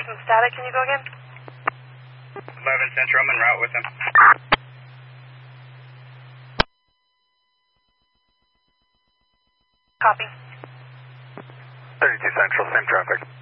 there's some static. Can you go again? 11 Central, I'm en route with him. Copy. 32 Central, same traffic.